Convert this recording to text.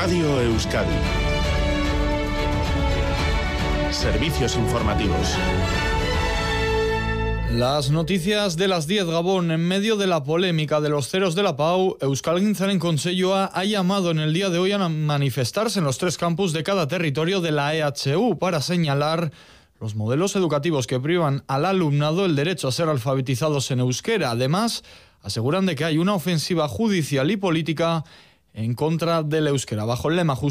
Radio Euskadi. Servicios informativos. Las noticias de las 10, Gabón. En medio de la polémica de los ceros de la Pau, Euskalgintzaren Kontseiloa ha llamado en el día de hoy a manifestarse en los 3 campus de cada territorio de la EHU para señalar los modelos educativos que privan al alumnado el derecho a ser alfabetizados en euskera. Además, aseguran de que hay una ofensiva judicial y política en contra del euskera. Bajo el lema